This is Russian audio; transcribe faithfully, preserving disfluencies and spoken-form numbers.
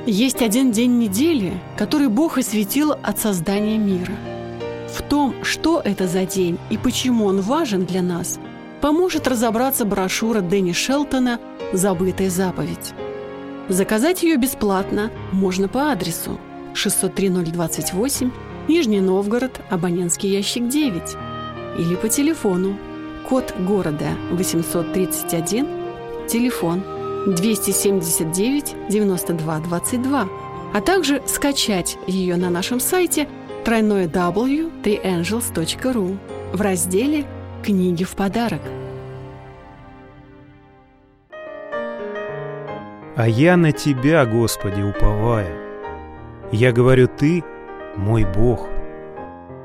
Есть один день недели, который Бог осветил от создания мира. В том, что это за день и почему он важен для нас, поможет разобраться брошюра Дэнни Шелтона «Забытая заповедь». Заказать ее бесплатно можно по адресу шестьсот три ноль двадцать восемь, Нижний Новгород, абонентский ящик девять, или по телефону, код города восемьсот тридцать один, телефон двести семьдесят девять девяносто два двадцать два, а также скачать ее на нашем сайте дабл ю дабл ю дабл ю точка три энджелс точка ру в разделе «Книги в подарок». А я на Тебя, Господи, уповаю. Я говорю, Ты мой Бог.